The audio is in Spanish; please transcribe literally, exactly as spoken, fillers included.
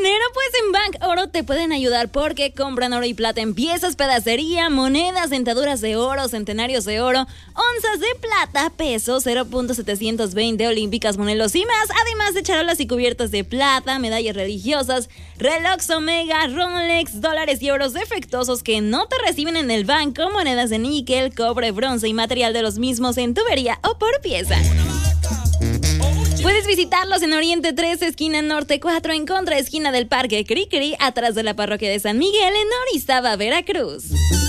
dinero? Pues en Bank Oro te pueden ayudar porque compran oro y plata en piezas, pedacería, monedas, dentaduras de oro, centenarios de oro, onzas de plata, pesos, cero punto setecientos veinte, olímpicas, monelos y más, además de charolas y cubiertas de plata, medallas religiosas, relojes Omega, Rolex, dólares y euros defectuosos que no te reciben en el banco, monedas de níquel, cobre, bronce y material de los mismos en tubería o por pieza. Puedes visitarlos en Oriente tres, esquina Norte cuatro, en contra esquina del Parque Cricri, atrás de la parroquia de San Miguel, en Orizaba, Veracruz.